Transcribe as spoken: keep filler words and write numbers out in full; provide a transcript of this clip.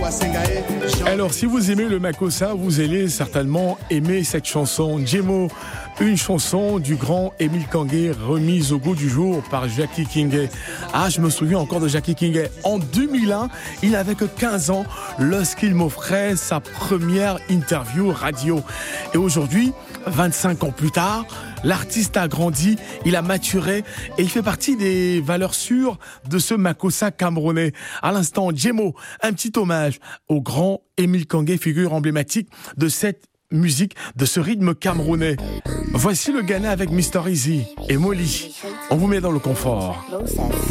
Alors, si vous aimez le Makossa, vous allez certainement aimer cette chanson. Djemo, une chanson du grand Émile Kangué, remise au goût du jour par Jackie Kingué. Ah, je me souviens encore de Jackie Kingué. En deux mille un, il n'avait que quinze ans lorsqu'il m'offrait sa première interview radio. Et aujourd'hui, vingt-cinq ans plus tard, l'artiste a grandi, il a maturé et il fait partie des valeurs sûres de ce Makossa camerounais. À l'instant, Djemo, un petit hommage au grand Émile Kangué, figure emblématique de cette musique, de ce rythme camerounais. Voici le Ghana avec Mister Easy et Molly. On vous met dans le confort.